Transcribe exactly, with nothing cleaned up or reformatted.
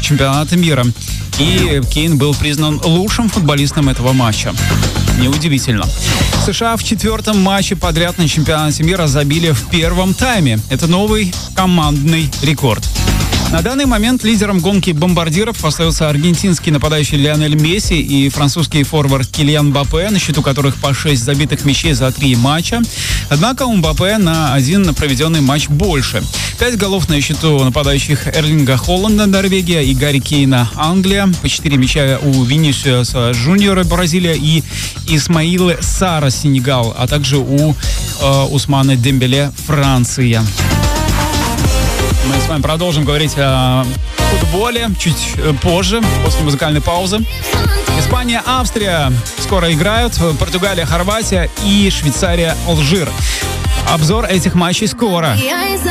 чемпионата мира. И Кейн был признан лучшим футболистом этого матча. Неудивительно. США в четвертом матче подряд на чемпионате мира забили в первом тайме. Это новый командный рекорд. На данный момент лидером гонки бомбардиров остается аргентинский нападающий Лионель Месси и французский форвард Килиан Мбаппе, на счету которых по шесть забитых мячей за три матча. Однако у Мбаппе на один проведенный матч больше. Пять голов на счету нападающих Эрлинга Холланда, Норвегия, и Гарри Кейна, Англия. По четыре мяча у Винисиуса Джуниора, Бразилия, и Исмаила Сара, Сенегал, а также у э, Усмана Дембеле, Франция. Мы с вами продолжим говорить о футболе чуть позже, после музыкальной паузы. Испания, Австрия скоро играют, Португалия, Хорватия и Швейцария, Алжир. Обзор этих матчей скоро.